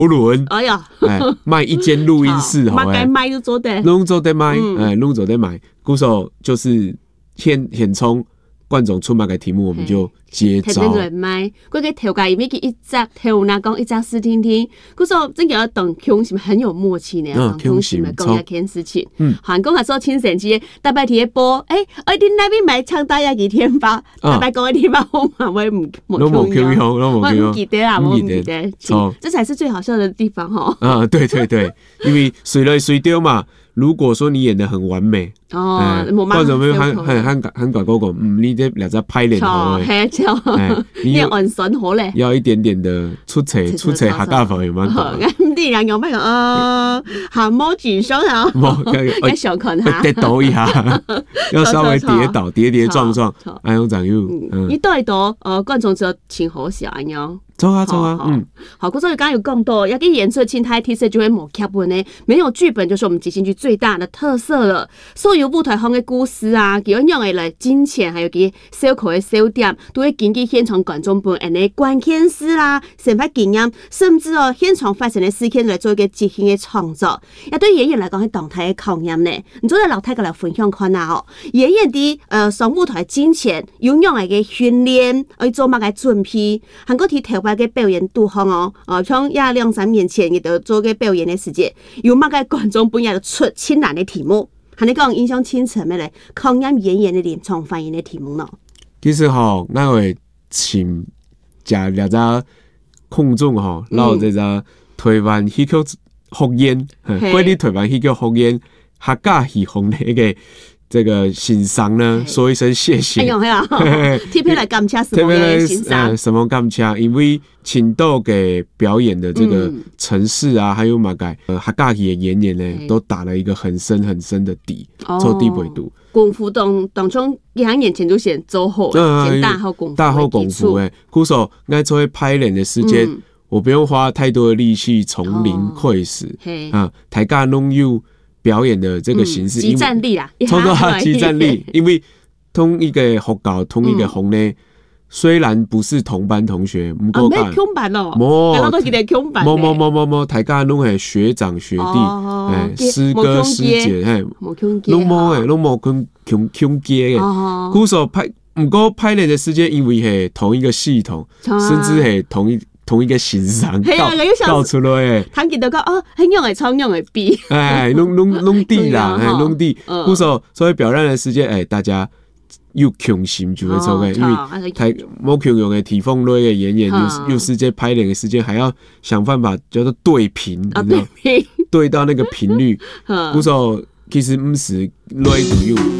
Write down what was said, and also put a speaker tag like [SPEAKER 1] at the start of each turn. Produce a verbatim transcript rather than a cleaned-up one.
[SPEAKER 1] 轮，
[SPEAKER 2] 哎呀，
[SPEAKER 1] 哎，卖一间录音室，
[SPEAKER 2] 好，该卖就做的，
[SPEAKER 1] 拢做得卖，哎，拢做得卖。鼓手就是现现冲冠总出马个题目，我们就接招。
[SPEAKER 2] 提来卖，嗰个调价伊咪去一只调那讲一只试听听，鼓手真叫懂腔是很有默契呢，
[SPEAKER 1] 嗯，腔是
[SPEAKER 2] 讲一件事情。
[SPEAKER 1] 嗯，
[SPEAKER 2] 韩讲下说清晨节大白天播，诶，我哋那边买唱大一几天吧，大白讲一天吧，我嘛我冇冇
[SPEAKER 1] 腔腔，我
[SPEAKER 2] 唔记得啦，我唔记得，错，这才是最好笑的地方哈。
[SPEAKER 1] 啊，对对对，因为随来随丢嘛。如果说你演得很完美，
[SPEAKER 2] 哦，
[SPEAKER 1] 或者咩香香香香港嗰個，嗯，呢啲兩隻拍臉好
[SPEAKER 2] 嘅，你按順好咧，
[SPEAKER 1] 要一點點的出彩出彩客家風有冇講？
[SPEAKER 2] 咁啲人用咩講？呃，下摸住雙手，一上群下，
[SPEAKER 1] 跌倒一下，要稍微跌倒，跌跌撞撞，安樣就要。
[SPEAKER 2] 你對到呃觀眾就挺好笑安樣。
[SPEAKER 1] 走啊走啊，嗯，
[SPEAKER 2] 好，可是刚刚有更多，要跟颜色青苔 T 恤就会冇剧本呢，没有剧本就是我们即兴剧最大的特色了。所有舞台上的故事啊，叫样的来金钱，还有佢小口的小点，都会根据现场观众本人的关键词啦、生活经验，甚至哦现场发生的事件来做一个即兴的创作。也对演员来讲是动态的考验呢。你做在老太个来分享看啊，哦，演员的呃上舞台金钱，有样的个训练，去做乜嘅准备，韩国提台湾嘅表演度方哦，呃，像亚两三年前，亦都做嘅表演嘅时节，有乜嘅观众本也出清难的题目，和你讲印象清楚咩咧？考验演员的临场反应的题目呢？
[SPEAKER 1] 其实吼，咱会请加两只空众吼，然后这只台湾戏曲福烟，关于台湾戏曲福烟客家戏红的一个。这个欣赏呢，说一声谢谢。
[SPEAKER 2] 哎呦，哎呀，特别来感谢什么的欣赏？
[SPEAKER 1] 什么感谢？因为请到给表演的这个城市啊，嗯、还有马改呃客家戏的演员呢，都打了一个很深很深的底，做地维度。
[SPEAKER 2] 功夫当当中，两眼前就先做好，先大好功夫，
[SPEAKER 1] 大好功夫诶。鼓手爱做拍脸的时间，嗯、我不用花太多的力气从零开始啊，大家拢有。表演的这个形式，
[SPEAKER 2] 激战力啦，
[SPEAKER 1] 操作他激战力，因为同一个学校，同一个红呢，虽然不是同班同学，不过
[SPEAKER 2] 没同班哦，
[SPEAKER 1] 冇，
[SPEAKER 2] 都记得同班，
[SPEAKER 1] 冇冇冇冇冇，大家拢系学长学弟，哎，师哥师姐，嘿，拢冇诶，拢冇跟穷穷街嘅，鼓手拍，不过拍练的时间，因为系同一个系统，甚至系同一。同一个欣赏搞出来诶，
[SPEAKER 2] 他记得讲哦，很用诶，超用诶比，
[SPEAKER 1] 哎，弄弄弄地啦，哎，弄地，鼓手所以表演的时间，哎，大家又强心就会做诶，因为太冇强用诶体风类诶演员，又又时间拍脸的时间，还要想办法叫做对频，你知道，对到那个频率，鼓手其实唔是累都有。